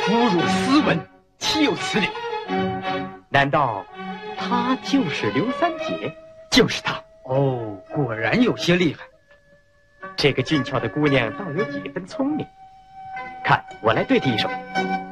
侮辱斯文，岂有此理！ 难道她就是刘三姐？ 就是她。哦，果然有些厉害。 这个俊俏的姑娘倒有几分聪明。看，我来对她一手。